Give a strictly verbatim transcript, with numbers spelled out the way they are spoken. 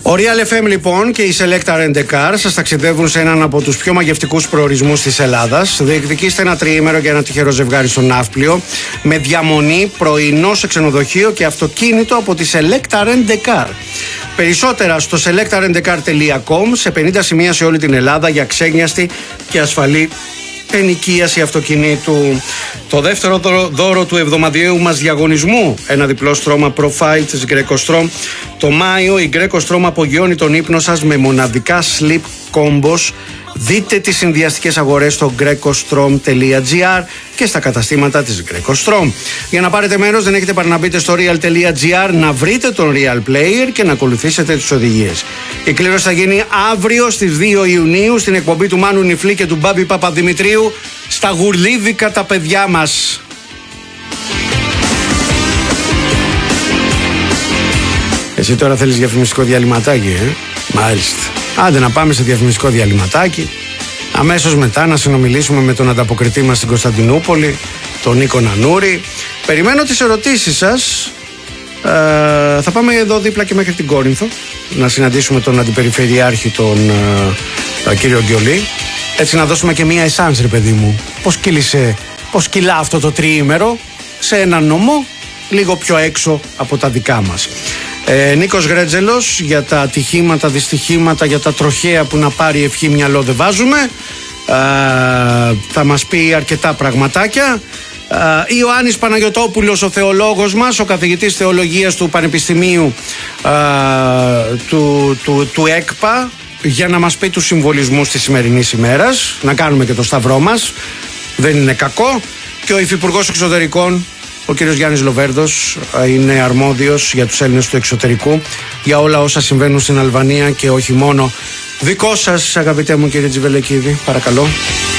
Ο Real εφ εμ λοιπόν και η Selecta Rent a Car σας ταξιδεύουν σε έναν από τους πιο μαγευτικούς προορισμούς της Ελλάδας. Διεκδικήστε ένα τριήμερο για ένα τυχερό ζευγάρι στο Ναύπλιο με διαμονή, πρωινό σε ξενοδοχείο και αυτοκίνητο από τη Selecta Rent a Car. Περισσότερα στο selecta rent a car τελεία com, σε πενήντα σημεία σε όλη την Ελλάδα για ξένιαστη και ασφαλή ενοικίαση αυτοκινήτου. Το δεύτερο δώρο του εβδομαδιαίου μας διαγωνισμού, ένα διπλό στρώμα profile της GrecoStrom. Το Μάιο η GrecoStrom απογειώνει τον ύπνο σας με μοναδικά sleep combos. Δείτε τις συνδυαστικές αγορές στο grecostrom τελεία gr και στα καταστήματα της GrecoStrom. Για να πάρετε μέρος δεν έχετε παρά να μπείτε στο real τελεία gr, να βρείτε τον Real Player και να ακολουθήσετε τις οδηγίες. Η κλήρωση θα γίνει αύριο στις δύο Ιουνίου στην εκπομπή του Μάνου Νιφλή και του Μπάμπη Παπαδημητρίου στα Γουρλίδικα τα παιδιά μας. Εσύ τώρα θέλεις διαφημιστικό διαλυματάκι, ε? Μάλιστα. Άντε να πάμε σε διαφημιστικό διαλυματάκι. Αμέσως μετά να συνομιλήσουμε με τον ανταποκριτή μας στην Κωνσταντινούπολη, τον Νίκο Νανούρη. Περιμένω τις ερωτήσεις σας. Ε, θα πάμε εδώ δίπλα και μέχρι την Κόρινθο να συναντήσουμε τον αντιπεριφερειάρχη, τον ε, κύριο Γκιολή. Έτσι να δώσουμε και μία εσάνς, ρε παιδί μου. Πώς κύλησε, πώς κυλά αυτό το τριήμερο σε έναν νομό λίγο πιο έξω από τα δικά μας. Ε, Νίκος Γρέτζελος για τα ατυχήματα, δυστυχήματα, για τα τροχαία που να πάρει ευχή μυαλό δεν βάζουμε. Ε, θα μας πει αρκετά πραγματάκια. Ε, Ιωάννης Παναγιωτόπουλος, ο θεολόγος μας, ο καθηγητής θεολογίας του Πανεπιστημίου ε, του, του, του ΕΚΠΑ, για να μας πει τους συμβολισμούς της σημερινής ημέρας. Να κάνουμε και το σταυρό μας, δεν είναι κακό. Και ο Υφυπουργός Εξωτερικών, ο κύριος Γιάννης Λοβέρδος, είναι αρμόδιος για τους Έλληνες του εξωτερικού, για όλα όσα συμβαίνουν στην Αλβανία και όχι μόνο. Δικό σας, αγαπητέ μου κύριε Τζιβελεκίδη, παρακαλώ.